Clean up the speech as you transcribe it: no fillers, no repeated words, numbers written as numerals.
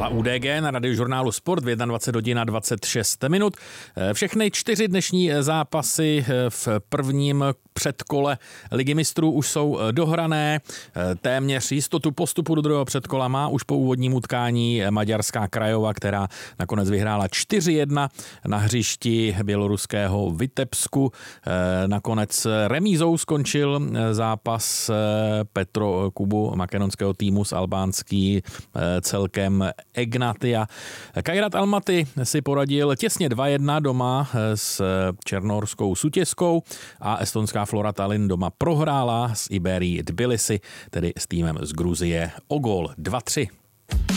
La UDG na radiožurnálu Sport v 21 hodin a 26 minut. Všechny 4 dnešní zápasy v prvním předkole Ligy mistrů už jsou dohrané. Téměř jistotu postupu do druhého předkola má už po úvodním utkání maďarská Craiova, která nakonec vyhrála 4-1 na hřišti běloruského Vitebsku. Nakonec remízou skončil zápas Petro Kubu makedonského týmu s albánský celkem Egnatia. Kairat Almaty si poradil těsně 2-1 doma s černohorskou Sutěskou a estonská Flora Tallinn doma prohrála s Iberií Tbilisi, tedy s týmem z Gruzie o gól 2-3.